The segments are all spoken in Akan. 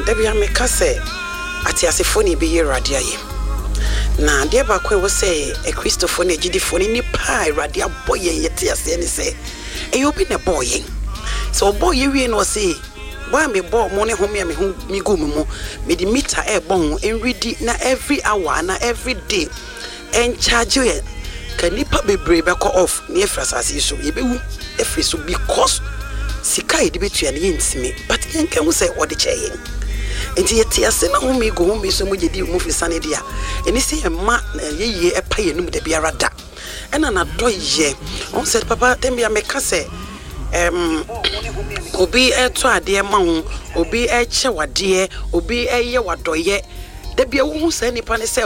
Debi ameka se ati asefo ne be ye Awurade aye. Na de ba kwa wo se e Christopher ne gidifo ne nipa Awurade aboye yete ase ne se e obi ne boye. So boye wie no se boy me bo mo ne home me hu mi go mu me di meter e bon enredi na every hour na every day en charge ye ka nipa bebre be call off ne efrasase so ye be wu efri so because sika ye de betua ne yentime but yen kan hu se ode che yen enti yete ase na hu mi go hu mi so mo jedi mu fi sane dia eni se ma ye epa ye num de biara da ena na do ye on said papa tembia meka se obi eto ade ma hu obi eche wade obi eye wadoye da bia wo hu se nipa ne se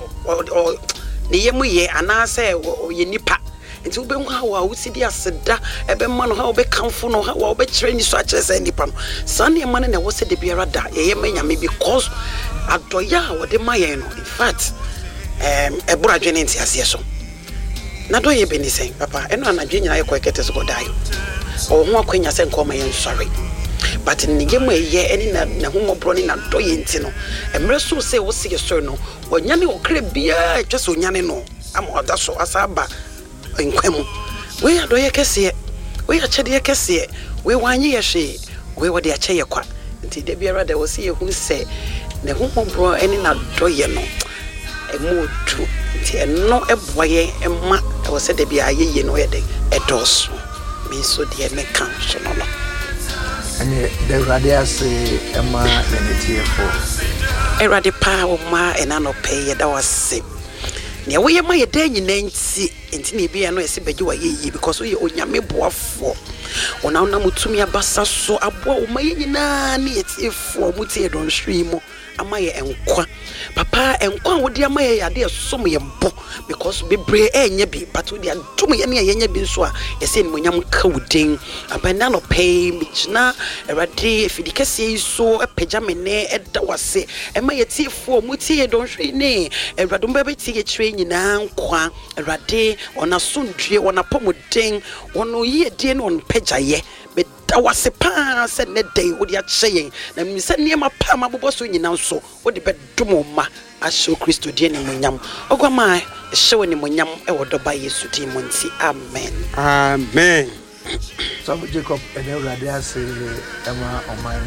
ne yemu ye ana se ye nipa enti wo be hu ha wa wo sidi aseda ebe ma no ha wo be kamfo no ha wo be kire ni so a kire se nipa no sane ma ne wo se de biara da ye manya me because adoya wo de ma ye no in fact ebura dwene nti ase so na do ye be ni sen papa eno anadwe nyina ye kwekete so godayo o ho akwanya se nkoma ye nsori but ni yemu ye eni na ho bro ni na do ye nti no emre so se wo se ye so no onyane okre bia twese onyane no amoda so asaba enkwemu we adoye kese we achede kese we wanye ye hwe we wode ache ye kwa nti de biara de wo se ye hu se ne ho bro eni na do ye no emotu nti eno eboye emma wo se de bia ye no ye de edos me so de me kan so no no and the radias emma lenetier for erade pa o ma enano pay ye da wase ne wo ye ma ye da nyina nti ne bia no ese bagi wa ye because we onyame boafo ona na mutumi abasa so abo o ma ye nyina ne yetifo mutie don hwimo ama ye enkwa papa enkwa wo de ama ye yade som ye bo because bebre enye bi but wo de adum ye ne ye bi nso a yese ni monyam ka wudin abana no pay michina erade efidikese so epagya mene eda wase ema ye tifo mutie don hwe ne erade mbebe tie kire nyina nkwa erade ona sondue ona pomuden ono ye die no on pagya ye wase pa se ne day wo dia cheyen na mi se niema pa mabobo so nyina so wo de bedomo ma asho Kristo die ne munyam ogwama hyewo ne munyam e wo doba Yesu di monti amen amen so Jacob enewrade ase ema oman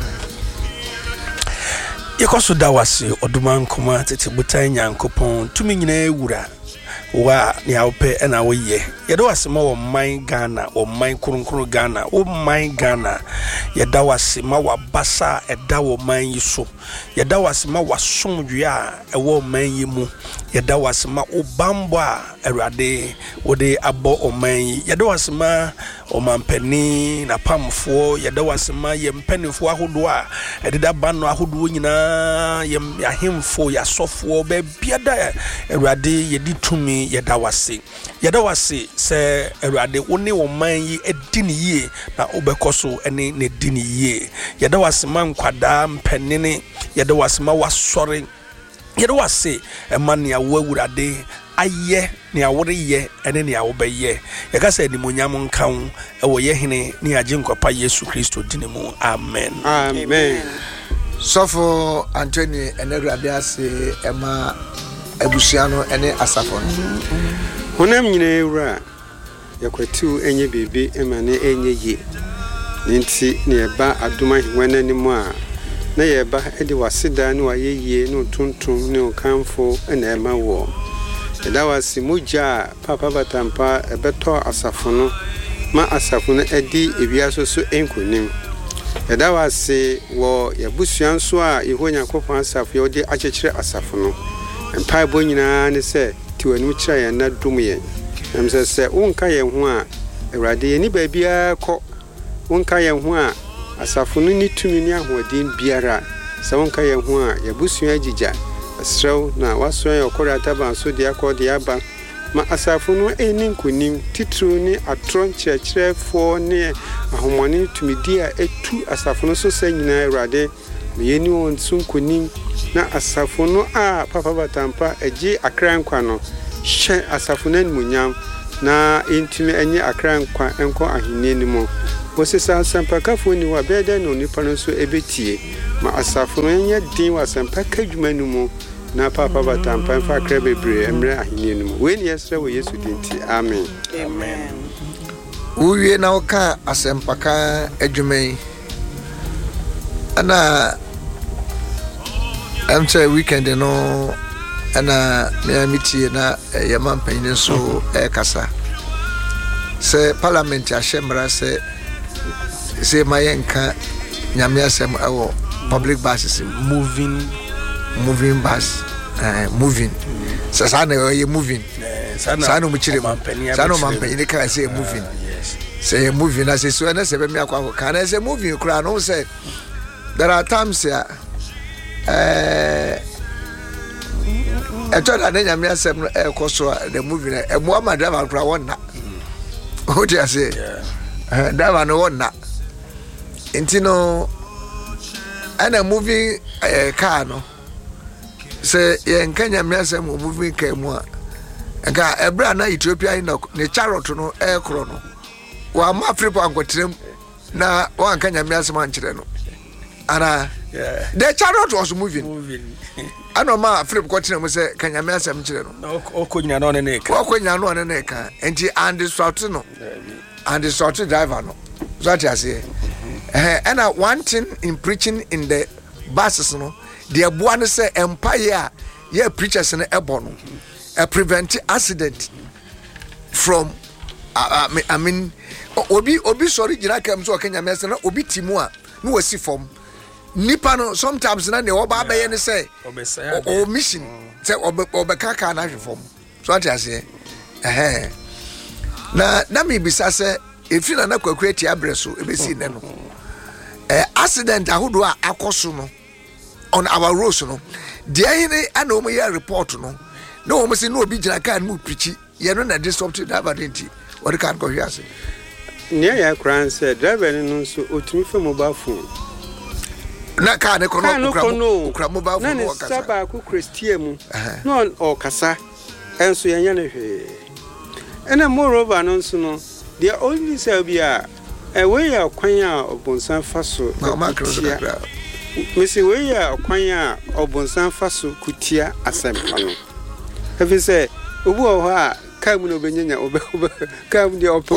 yekoso da wase oduma nkoma tete butan nyankopon tumi nyina ewura wa ni awpe na wo ye yedo asema wo man Ghana wo man kronkron Ghana wo man Ghana yeda wasema wa basa eda wo man yiso yeda wasema wasomdwe a ewo man yimu yeda wasema obambo a Awurade wo de abo o man yeda wasema o mampani na pamfo yeda wasema yempanifo ahodo a ededa bano ahodo nyina yem ahemfo yasofo be biada Awurade yedi tumi yeda wase se Awurade woni wo man yi edini yie na obekoso ene ne dini yie yeda wase man kwada mpanini yeda wase ma wasore yeda wase emania wo Awurade aye ne awore ye ene ne awobeye yeka se ni monyam nkan ewo ye hene ne agenkwapa Yesu Kristo dini mu amen amen sofo Anthony enewrade ase ema abusiano ene asafo honam nyina ewura yakwatu enye bebe emane enye ye nti ne eba adoma hwana nimu a na yeba ede waseda ne wayeye ne tuntum ne okanfo na ema wo eda wasi muja papa batampa ebeto asafo no ma asafo no edi ebiaso so enkonim eda wasi wo yabusuan so a yehonya kopon asafo yo de akekere asafo no empa bo nyina ne se tiwanu kira ya na dum ye namse se wonka ye ho a Awurade ye ni baabia kɔ wonka ye ho a asafo no ni tumi ni ahoden biara se wonka ye ho a yabusuan agigya asrew na wasoa ye korata ban so de akɔ de aba ma asafo no eni nkonim titru ni atron kyerɛkyerɛfo ne ahomoni tumidi a etu asafo no so se nyina Awurade me ni won sunkonim na asafo no a papa batampa agi akrankwa no hye asafo no animunyam na entumi enye akrankwa enko ahene ni mo wosesa sampakafo ni wa beda no nipa no so ebetie ma asafo no nyɛ din wa Asɛmpa ka dwuma no mu na papa batampa fa kra bebre emre ahenie no mu we ne yɛsrɛ wɔ Yesu din ti amen Uwie na oka Asɛmpa ka adwuma yi ana amche weekend no ana me meeting na yɛma mpanyin so kasa sɛ parliament ahyɛmra sɛ mayenka nyame asɛm ɛwɔ public buses moving bus moving sɛ saa na yɛ moving saa na mu kyerɛ mu saa na mampanyin ka sɛ moving sɛ moving na sɛ so na sɛ be me akwa ka na sɛ moving kura no sɛ there are times ya eto da nyame asɛm no ekoso the movie na emo ama driver kura wonna o ti ase driver no wonna intino ana moving car no say yenka nyame asɛm moving car mu a nka ebra na Ethiopia ina ne charot no ekro no wa ma Africa ankotrem na wa nka nyame asɛm ankyere no ana the charot was moving ano ma Philip kotina mo se kanyame asem kire no okonya no ne ka enti and the sort driver no so that you say and one thing in preaching in the buses no the aboa no say empire ye preachers no ebo no prevent accident from I mean obi sorry gina kam so kanyame asem na obi timu a no wasi form nipa no sometimes na ne oba ba ye ne say o mission say obeka ka na hwefom so ati ase na me bisa say efi na kwakwa ti abreso ebesi ne no accident ahodo a akoso no on our roads no de ahine ana o mo ye report no na o mo say no obi gina car no pichi ye no na disruptive driver denti o de kan ko hwe ase ne ya kran say driver no so otumi fa mobile phone na ka ne kono ukra mobile phone na wakasa saba ku Christian mu no o kasa enso yenya ne hwe ena moreover no so no the only say bia we ya kwan a obonsan faso na makro me say we ya kwan a obonsan faso kutia Asɛmpa no efi say obu o ho a ka mu no benyanya obe ka mu de opo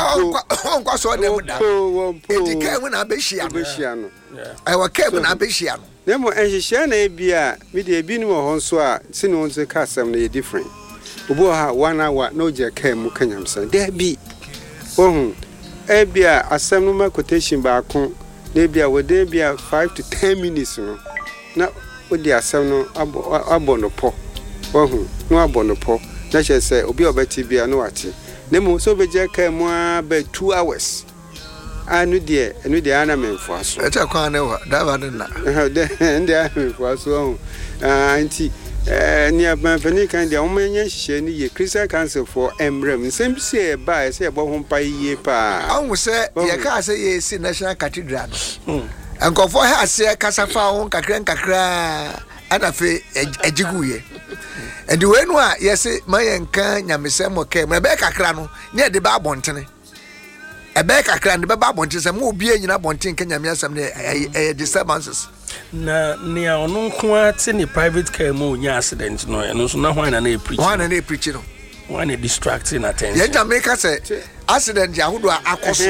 on so dem da edi ka mu na behia no I wa ka mu na behia no nemo enhihia na ebia me de ebi no ho nso a sine won se ka asɛm na ye different obu ha 1 hour no je ka mu kanyamsa da bi ohun ebia asɛm no ma quotation ba ko na ebia we de ebia 5 to 10 minutes no na odi asɛm no abono po ohun no abono po na che say obi obeti bia no wate nemo so beje ka mu a ba 2 hours anu de ana menfo aso eta kwa ne wa da ba na ndi ana menfo aso anti ni abanfani kan de o manya hihye ni ye Christian Council for Emrem nsem se ba se ebo ho pa yie pa anwo se ye ka se ye si National Cathedral ankofo ha se kasafa ho kakra ana fe ejiguye and we no a yes mayenka nyamesem okay me be kakra no ne de ba abontene ebe kakra ne be ba abontene se mo obi anyina abontene ka nyamesem ne disturbances na ne ono nko ate ne private car mo nya accident no eno so na hwan na preach no one distracting attention ye Jamaica say accident ya hodo akoso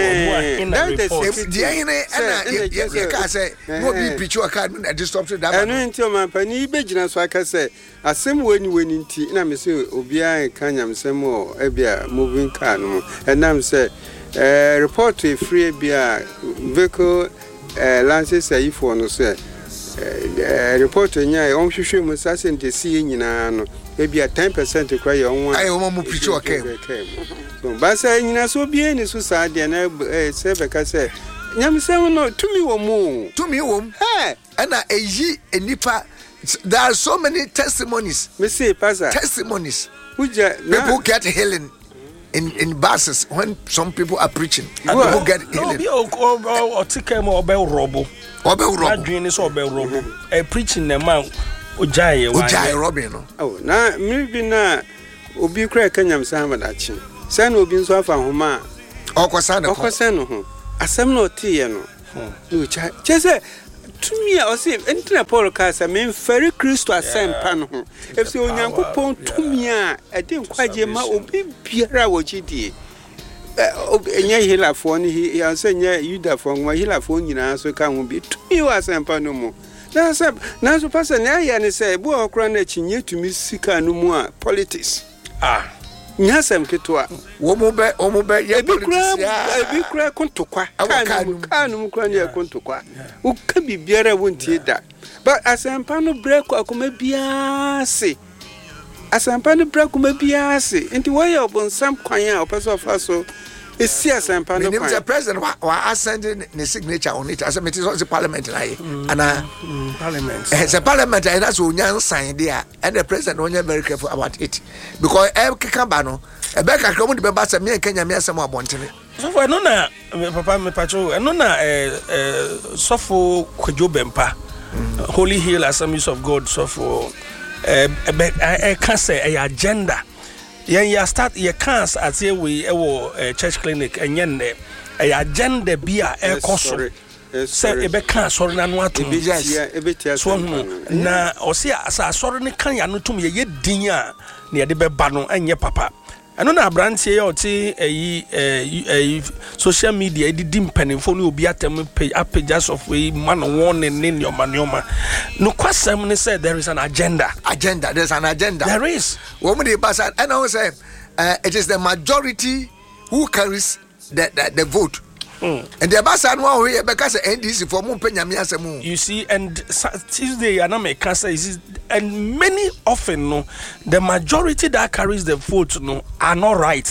the ene ana ye ka say no be preach o ka na disruptive that eno nti o man pani be gina so aka say asem wani nti na me say obi an ka nyamsem o ebia moving car no enam say report to free bia vehicle lances ifo no say report nya on hwehwe mu sase ntesi nyina no ebia 10% kwa ye onwa ayi o mo preach o ka so basa nyina so bie ni so sa de na se be ka se nyamsem no tumi wo mu ana eyi enipa. There are so many testimonies. Me say pastor testimonies people get healing in buses when some people are preaching and people get healing o tike mo obe robo adwin so obe robo preaching na man ojaye robin no oh na me bi na obi kra kanyam samadachi say na obi nso afa homa okosa no ho asem na otiye no no cha say tumi a ɔse entina Paul kasa me feri Kristo asempa no ho efse onyankopɔn tumi a ɛde nkwaje ma obi biara wɔ gidie enye hilafo ne ya nse nye Yudafo nwa hilafo nyina so ka ho bi tumi wɔ asempa no mu na so pastor na ya ne say bu okra na chinye tumi sika no mu a politics nyasem ketwa wo mu be ye politics ya ebi kura kontokwa kanum kura ne kontokwa wo ka bibiara wontie da but asempa no break akoma biase nti wo ye obonsam kwan a opeso fa so esi asempa no kwan the president wa ascending the signature on it as a meeting of the parliament na ana parliament the parliament na so nyan sign there and the president only very careful about it because e keka no e be kakra mo de be ba se me Kenya me asem abontene so for no na papa me pacho no na sofo Kwadwo Bempa Holy Hill Assemblies of God sofo can say a agenda you start your cans as we church clinic and yen a agenda be a cost say a becan sorry na no atum so na o say asa sorry ne kan ya no tum ye dinya na de be ba no anye papa eno na brantie ye oti social media di mpanimfo ne obi atem pages of we man warning ne nyoma no kwasem ne say there is an agenda there's an agenda there is woman dey pass and I say it is the majority who carries the vote and the basa no we because NDC for mo panyame asem you see and Tuesday and make cancer is and many often no the majority that carries the vote no are not right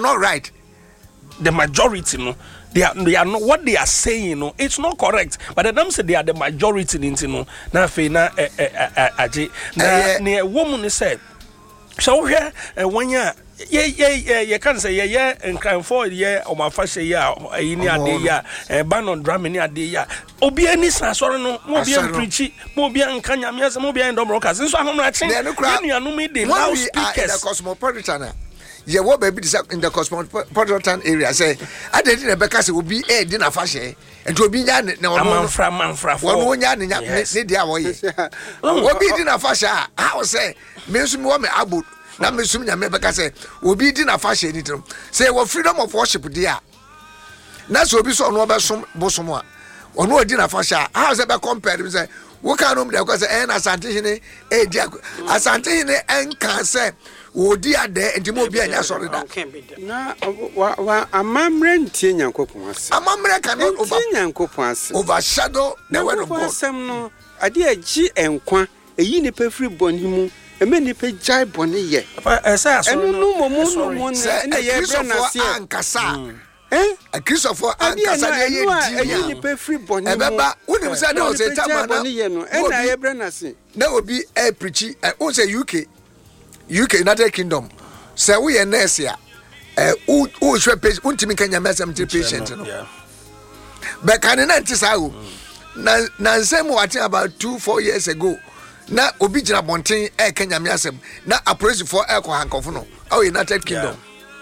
the majority no they are not what they are saying no it's not correct but them say they are the majority no na fe na age na ne woman say so here when you can say and can for omafashe ya ini ade ya banon drum ni ade ya obi ani sansoro no mo bi preach mo bi anka nyame ase mo bi ndom rockers so ahomra chen you anu me dey loud speakers the cosmopolitan ye wo baby in the cosmopolitan area say ade di na beka say obi di na fashe ento obi nya ne manfra wo nya ne dia wo ye obi di na fashe how say me nso me wo me abud na mesum nya me beka say obi di na fashion ni trum say wo freedom of worship dia na so obi so no be som bosom a ono odi na fashion how say be compare say wo kan no dey say na asante hene di asante hene enka say odi ade entimo obi anya sori da na wa amamre ntie nyankopon ase amamre cannot overshadow the word of God asem no ade agi enkwa eyi ne pefri boni mu emeni pe jai boni ye enu no momo na ye bra na se ankasa a Christopher ankasa ye ni pe free boni ebeba unim say na o say tama na ye no na ye bra na se na obi preach o say UK United Kingdom say we ye nurse ya o hwe page untimi kanya mesem ti patient no be kan na ntisa o na nsem what about 2-4 years ago na obi jira bonten Kenya me asem na appraise for ko hankofo no United Kingdom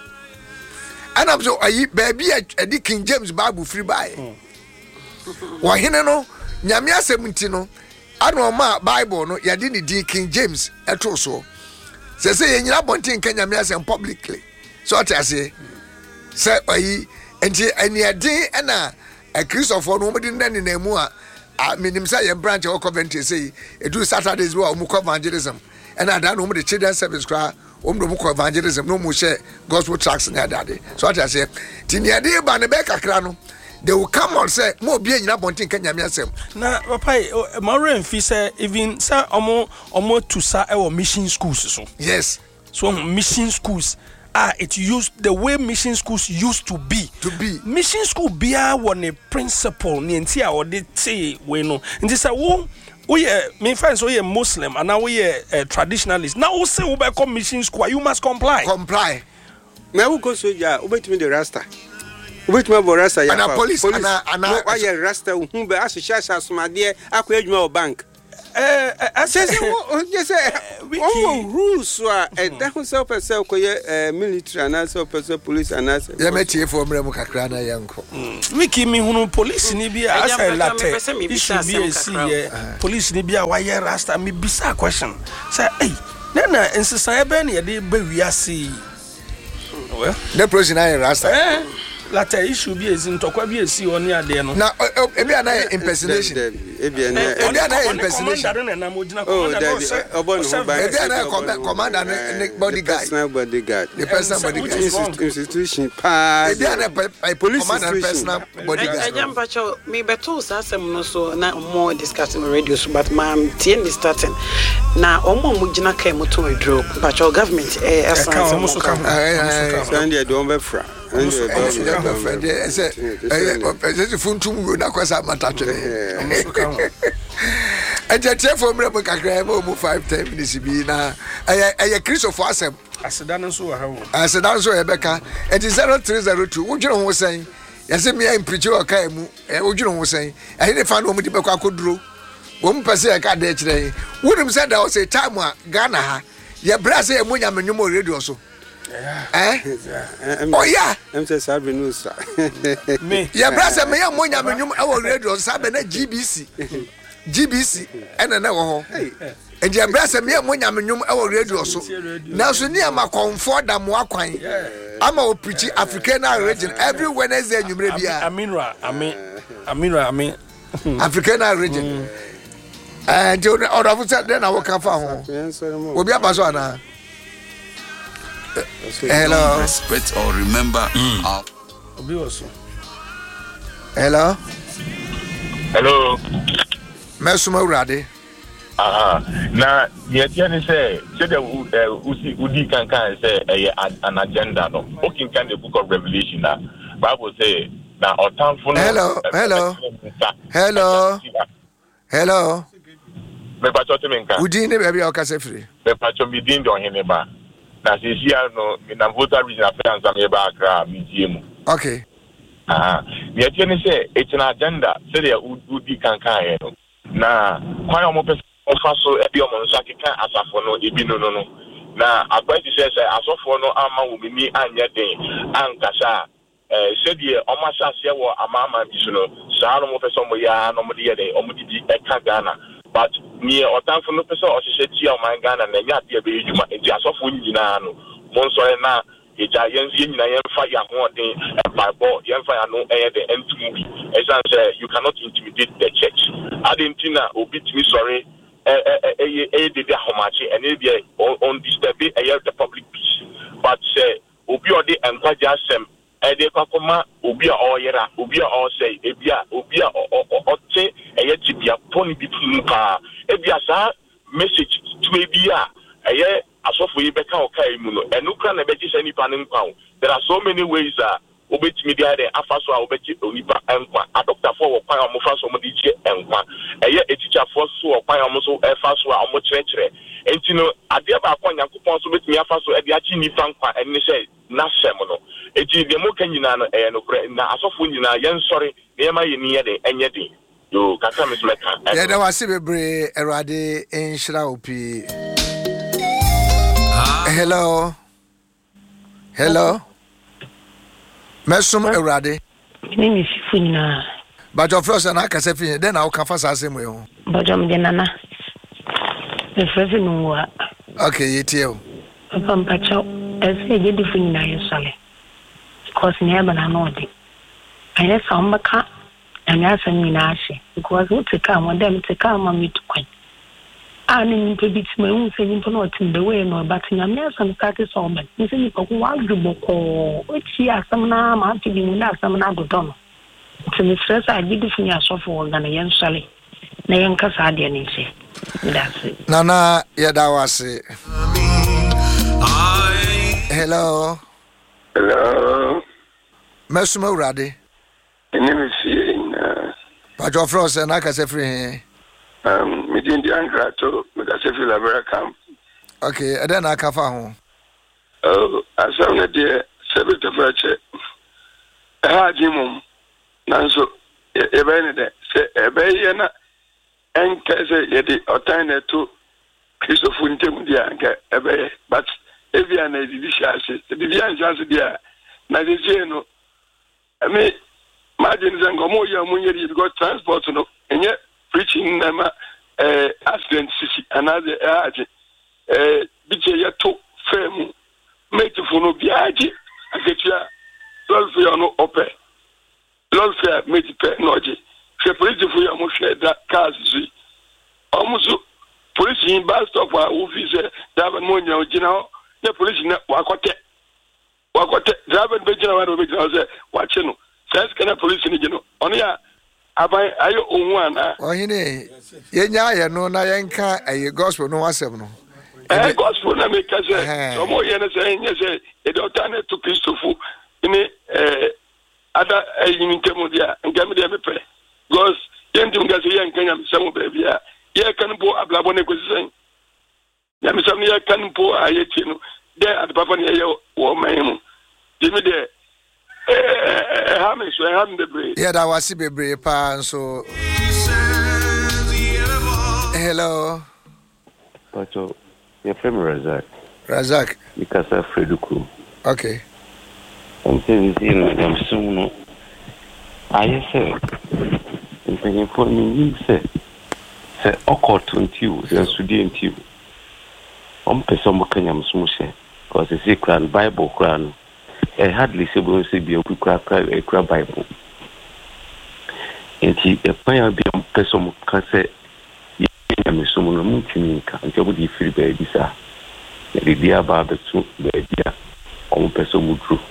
and I'm so ayi baby edi King James Bible free by wa hene no nyame asem nti no ano ma Bible no ya di ni King James eto so say ye nyira bonten Kenya me asem publicly so what I say ayi enti eni eden na Christopher no mo di nani na mu a minim say your branch of Coventry say do Saturdays we am evangelism and I don't know the children service cry do evangelism no mo share gospel tracks na daddy so what I say tinia dey ba ne be kakra no they will come on say mo bi anyina bontin Kenya me asem na papa Maureen fi say even say omo to sa e mission schools so yes so mission schools it used the way mission schools used to be mission school bia won a principle ni enti a wode te we no nti say we me friends we Muslim and now we traditionalist now we say we be come mission school you must comply na we go soja obetimi the rasta obetimi bo rasta ya police ana why rasta hu be asosha asomade akwa adwuma o bank rules so that who person koye military and also person police and also ya metie for mrem kakra na yanko wiki mi hunu police ni bi asa latte issue bi see police ni bi a wire rasta me bisa question say hey na nsesa ebe na ye be wiase well the person na rasta latte issue bi ezi ntokwa bi esi oni ade no na ebi ana impersonation ebi ana impersonation ebi ana commander ne bodyguard the personal bodyguard institution pass ebi ana police commander personal bodyguard ejamba cho me beto asem no so na more discussing on radio so but man tn is starting na omo mugina kai moto edro pacho government essence mo so kan stand there don be fra ese funtum na kwasa matatwe ejetie for mre mo kakra mo 5-10 minutes bi na eye Christopher asem asedan so wa ha wo asedan so ebeka it is 0302 wodwere ho sen yase me impreach o kai mu wodwere ho sen ahe ne fa no mo di bekwa koduro wo mpese e ka de kire wonim say da o say time a Ghana ha ye bra say emunya menwom radio so oh yeah I'm say sabe no sa me ya brasa me ya monya menwum e wo radio sabe na GBC ena na wo ho e ya brasa me ya monya menwum e wo radio so na so ni ama comfort da mo akwan ama o preach African region every Wednesday nyumre bia Aminra African region and you order for that then I will come for ho obi abaso ana. Hello. Respect or remember. Hello. Hello. Mesuma urade. Na yetiani say the udi kan say an agenda no. Okay, can the book of Revelation na Bible say na otanfo no. Hello. Me pacho temenka. Udi ne bia o kase free. Me pacho mi din do hene ba. Na sisia no na voter region affairs am eba akra midiemu. Okay. The attorney say it's an agenda say they would be kan no. Na kwai omo person ofaso ebi omo nso akeka asafo no ebi no. Na akwai say asofo no ama wo mini anya den ankasa say the omo sase wo amama bi so no saa no mo person mo ya no mo de den omo di eka Ghana. But near otanfo no person o hye tia o man Ghana na nya ade be edwuma enti asofo nyina no mo nso na eja yenzi nyina yemfa ya ho den bible yemfa ya no the entumu esan say you cannot intimidate the church adentina obi timi sorry de ahomache ene bia on disturb the public peace but say obi odi enkwaje asem ede kwakoma obi a oyera obi a o say ebia obi a ote tibia poni bi pa ebia sa message to ebia asofo yi beka okai mu no enukra na beji se nipa nkwa. There are so many ways obetimi dia de afaso a obeji onipa nkwa a doctor for wo kwan omofaso mo di je nkwa a teacher for so kwan omoso efaso a omo kyerɛkyerɛ enti no ade ba akwa Nyankopɔn so betimi afaso e de achi nipa nkwa enne se na sem no enti de mo kan nyina no nokra na asofo nyina yensɔre na yema yeni ye de enye de yo kaka mesmeka ya da wase bebre erade enhira opi. Hello. Mesum erade. Nimi funa. But of course na kase fi then I can fast asem we ho. Bajom de nana. The first no wa. Okay, yetio. Papa mpacho ese je di funa yesale. Because never na no de. Aya sambaka anya samina ashe because what take am dem take am ma meet kwan. Ani mpebit me hu se nyimpo no tim the way no but nyame asam start so man nse ni pako wa duboko ochi asam na ma tibi mu na asam na dodo no timi stress a gidi funi asofo ga na yen sale na yen kasa ade ni se ndase nana ya dawase. Hello Mesuma urade eni me fie na Pajo Frost na kase free meeting the Angrato with a Sefi Labera camp. Okay, and then I can find I saw the dear Sabbath of Ratchet. I had him, Nanso, a benefit, say a bayana, and say a tiny to Christopher Intemudia and Ebe, but Evian is the Vivian Jazia. Now they say no. I mean, imagine Zangomoya Munya, you got transport, no, and yet preaching them accident, another age, BJ to firm, made to follow Biagi, and get ya, Lolfia no open. Lolfia made it technology. Separate for your motion that cars, almost police in bus stop, officer, Davan Monia, the police in Wakote. Wakote, Davan Bejana, watching. Says can a police in the only I own one. Oh, you know, Yenya, no, Nayanka, a gospel, no, I said no. A gospel, I make us no more saying, yes, a daughter to Christopher in other in Temudia and Gamidia Pepe. Because Yentum Gazian can some baby. Ye can pour a blabone saying. Yamisamia can pour a yetino there at Papa or Maim. Give me there. Yeah, that was baby pan so. Hello. Pacho, your friend Razak. Razak. Because I'm Freduku. Okay. I'm saying, I'm soon. I say, I'm thinking for me, say, Occult you, you're studying you. I'm person Kenyam Smooth, because it's a crown Bible crown. I hardly say we say be a crab Bible. And he a player be a person can say, I'm someone moving until we free baby, sir. The idea about the two baby, on person would true.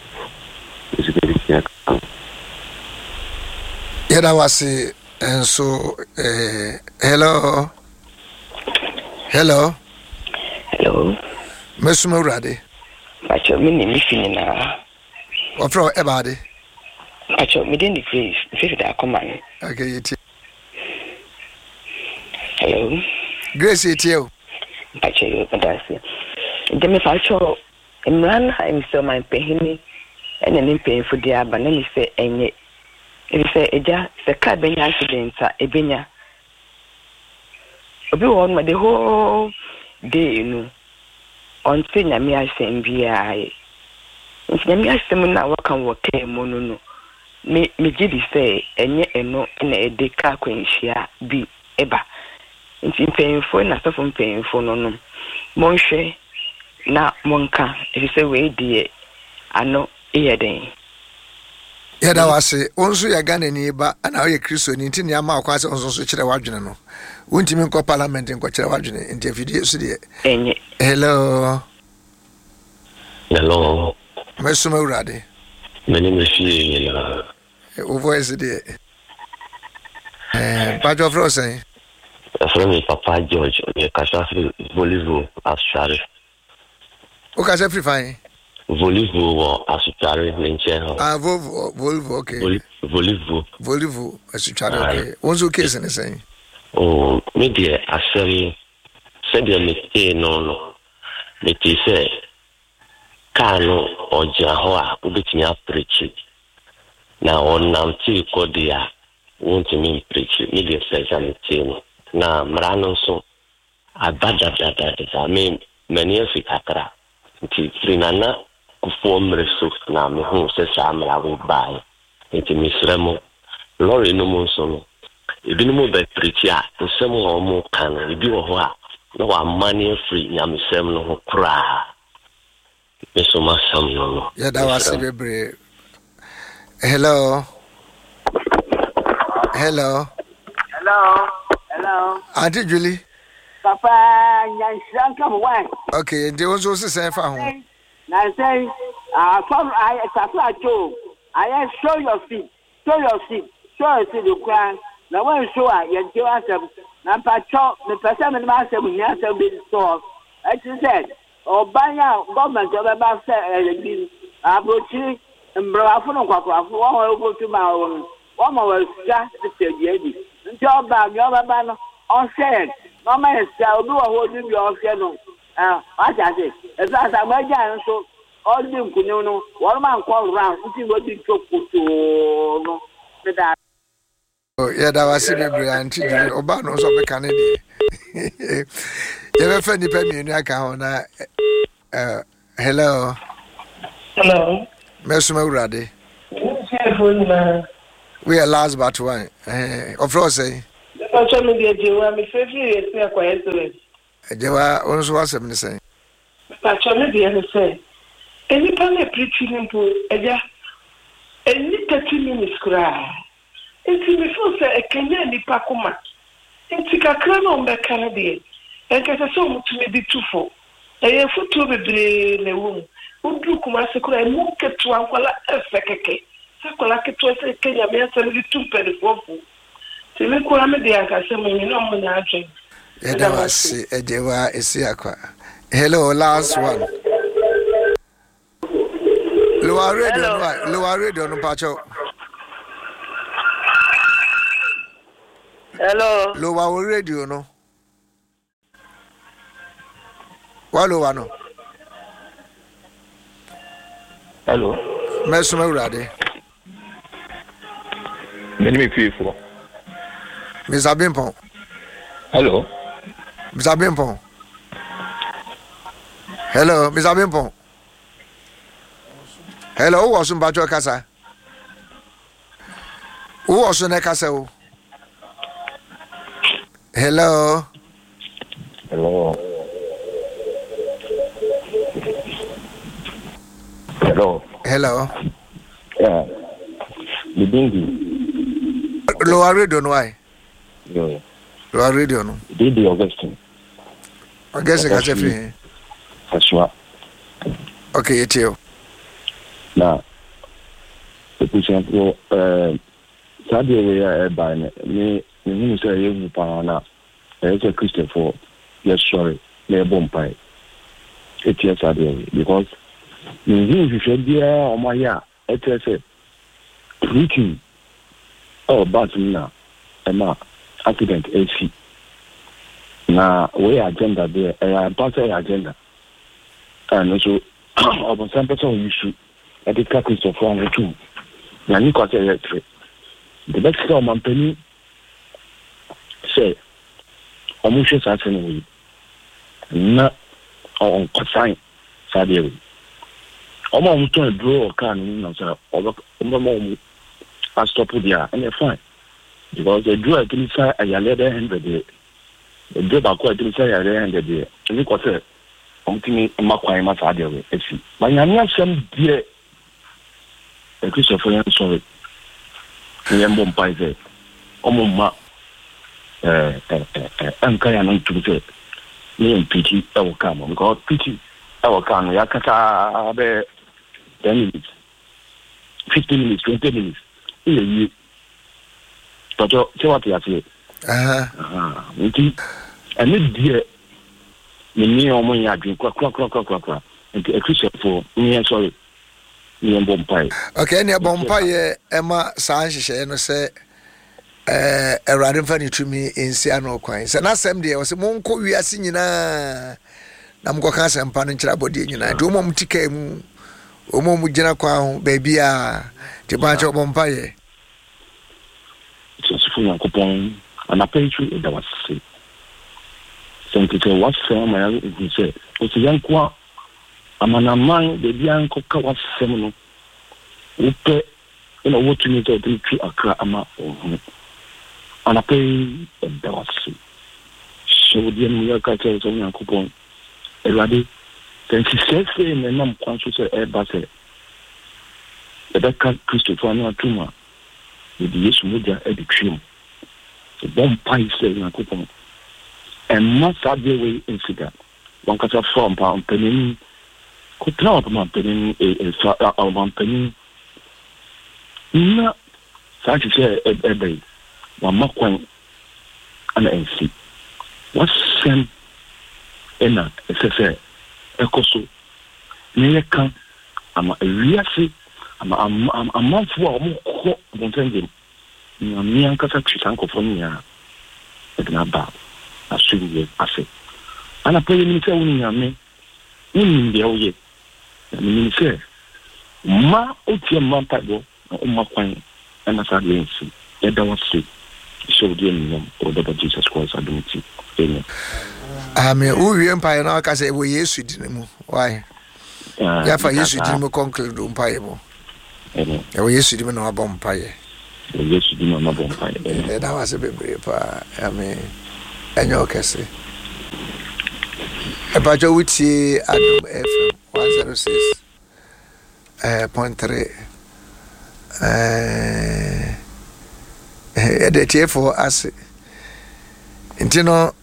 Yeah, that was it. And so, hello. Hello. Hello. Miss Muradi. Pacho, my name is Finina. What from everybody? Pacho, me didn't decrease. If that come on. Okay, it. Hello. Grace, it you. Pacho, that's it. Demi Pacho, Imran, I'm so my paying and then paying for the abba. Let me say, and it say, Eja, the car being accident, a benya. Obi on the whole day, you know. On senior me, I say, BI. Nyame asem na waka woke mono no me gidi say enye eno na ede ka kwanhia bi eba nti mpemfo na sofo mpemfo no no monhwe na monka e say we die ano eyeden ya da wase onso ya Ghana ni ba na o ye Kristo ni nti ne ama akwa se onso so kire wadwene no wontimi nko parliament nko kire wadwene nti afidie so de enye. Hello. Hello. Mr. Muradi. My name is Shia. Who voice it? Part of Rossi. From Papa George, Kashafi Volivo, Australia. Who can say fine? Volivo, Australia, Ninja. Volvo, okay. Volivo, Australia, okay. What's the case in the same? Oh, maybe I said the no. It is Kano or Jahoa, which me preach. Now on Nanti Kodia, won't me preach, media says I'm now Marano so I badger I mean, many of it akra. Trinana, who form resource now, me who says I'm will buy. Into Miss Remo, Lori no more solo. If you know by preacher, and some more can, if you are no, I'm money free, I'm some no cry. Yeah, that was a very. Hello. Hello. Auntie Julie. Papa, come one. Okay, there was also saying for home. Now say, from I Joe. I show your feet. The ground. Now when you show you do us now patrol the person in master we have to be store. As you said. Obanya government about Abuchi and Brafon one go to my own. One more just the job bag, your man on said, no man shall do a whole new your channel. What I say, as I'm a so all them could know, one man call round, see what you took to that. Yeah, that was bebree anti dwere oba no so meka ne die. You be fa nipa mienu aka ho na hello. Hello. Mesuma urade. We are last but one. Of course say. Social media jewa me favorite is na kwa excellence. Jewa onso wasem ne say. Social media ne say. Any pan preaching impo eja. Any 30 minutes kura. Enti me feel say e kenya nipa kuma. Enti kakra na ombeka na de. Enkese so mutumi di tufo. Eye futu bebre na wu. Udu kuma se kura emu ketu ankwala efekeke. Sakola ketu se kenya me asem di tumpe de fofu. Se me kura me de akase mo ni no mo na atwe. Eda wasi ejewa esi akwa. Hello, last one. Lower radio no pacho. Hello. Lower radio no. Walo no. Hello. Mesuma urade. Me fifo. Mr. Bimpon. Hello. Mr. Bimpon. Hello, Mr. Bimpon. Hello, who was Bajo Casa? Who was in a castle? Hello. Hello. Hello. Hello. Yeah. The dingy. Lower radio, no, why? Yeah. Lower radio, no. Did the Augustine? I guess I got a That's what. Okay, it's you. Now, the person who, Sadia, we are by me, you say, you Pana, there's a Christopher, yes, sorry, near Bompire. It's yes, Sadia, because you should be on my ya, it's a preaching. Oh, but now, Emma, accident, AC. Now, we agenda there, and party agenda. And also, about some person issue. I did Christopher on too. Now, you got electric. The next time, my penny say, I'm sure that's anyway. Not on consign, Sadia. I'm almost trying to draw a can, or I stop with there, and they're fine. Because they drew a thing inside a leather hand the day. They drew back quite inside a leather hand the day. And you got it. Something in my quiet, my Sadia. But I have some dear. Christopher, sorry. I am Bompire. Omoma. I'm kind of to say. Me and Pity, I will come. Because Pity, I will come. Yakata, 10 minutes, 15 minutes, 20 minutes. You. But what you say? And this dear. Me or money, I drink quack. And a Christopher, me, sorry. Okay, near Bompire, Emma Sanchez, and say, a random funny to me in Siano coins. And last Sunday, I was a monk, we are singing. I'm going to and Panincha body, and I do mom ticke, Mujana Quam, baby, the bunch of Bompire. It was full of coupon, and I paid you that was sick. Saint Peter was from my he said, was a young qua. Amana man the bianco was seminal. Upe in a what you need to do to Accra ama and I pay that was so the New York on coupon. Everybody then she says in the name conscious air batter. The back Christopher no tumor with the yes media edition. The bomb pie saying a coupon. And must have the way incident. One cut off from pound penny. Could tell about penny a penny. No, such as a day. One more coin and NC. What's sent in a SSA? A coso. Near come. I'm a reassy. I'm a month for more contending. Me and Kasachi Sanko for me. It's not bad. I should I say. And I pay me telling me. In the old I mean, say, Ma, Otia Mampago, Oma Quine, and a Sadiancy, and I was sick. So dear or Jesus Christ ability. Amen. Amen. Who empire now can say we yes didn't why? Yeah, for yes didn't conclude umpire. Amen. Yes didn't know about umpire. Yes didn't know about umpire. That was a bit brave. I mean, and your case. About your witty Adam FM 106.3. The TF4 as intino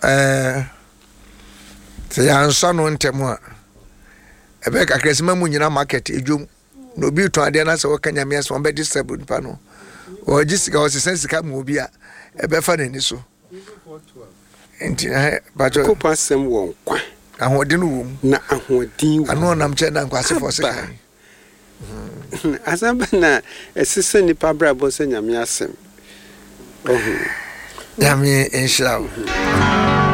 say answer no ntemo a be ka kresima mu nyina market ejum no bi to ade na se wo kanya me so be distribute pa no o gisika o sense ka mu bi a e be fa nani so intina ba jo ko pasem won kwa ahodin wo na ahodin ano nam che na nkwase for se kan asamba na esese ni pabra bo se nyame asem Yami inshallah.